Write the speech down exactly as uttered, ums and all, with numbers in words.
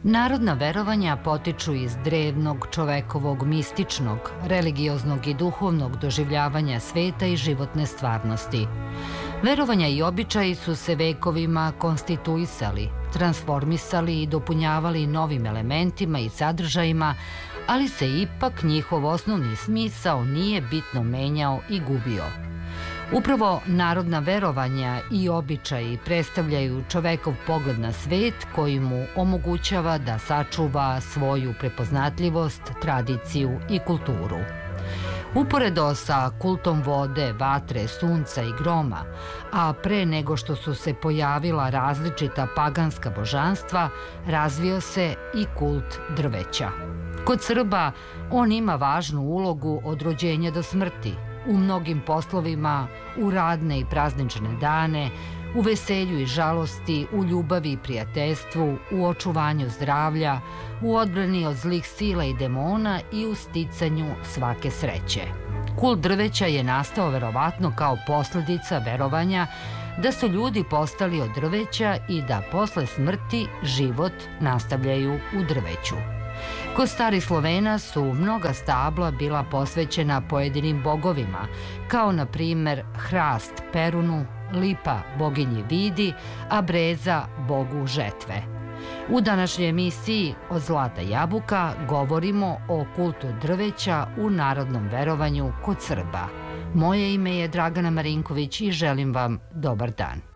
Narodna verovanja potiču iz drevnog čovekovog mističnog, religioznog i duhovnog doživljavanja sveta i životne stvarnosti. Verovanja i običaji su se vekovima konstituisali, transformisali i dopunjavali novim elementima i sadržajima, ali se ipak njihov osnovni smisao nije bitno menjao i gubio. Upravo narodna verovanja i običaji predstavljaju čovekov pogled na svet koji mu omogućava da sačuva svoju prepoznatljivost, tradiciju i kulturu. Uporedo sa kultom vode, vatre, sunca i groma, a pre nego što su se pojavila različita paganska božanstva, razvio se i kult drveća. Kod Srba on ima važnu ulogu od rođenja do smrti, u mnogim poslovima, u radne i praznične dane, u veselju i žalosti, u ljubavi i prijateljstvu, u očuvanju zdravlja, u odbrani od zlih sila i demona i u sticanju svake sreće. Kult drveća je nastao verovatno kao posledica verovanja da su ljudi postali od drveća i da posle smrti život nastavljaju u drveću. Kod starih Slovena su mnoga stabla bila posvećena pojedinim bogovima, kao na primer hrast Perunu, lipa boginji Vidi, a breza bogu žetve. U današnjoj emisiji Od zlata jabuka govorimo o kultu drveća u narodnom verovanju kod Srba. Moje ime je Dragana Marinković i želim vam dobar dan.